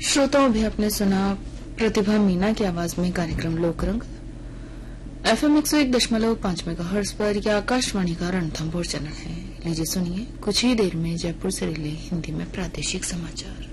श्रोताओं भी आपने सुना प्रतिभा मीना की आवाज में कार्यक्रम लोकरंग FM 101.5 मेगाहर्ट्ज पर यह आकाशवाणी का रणथंभौर चैनल है। लीजिए सुनिए कुछ ही देर में जयपुर से रिले हिंदी में प्रादेशिक समाचार।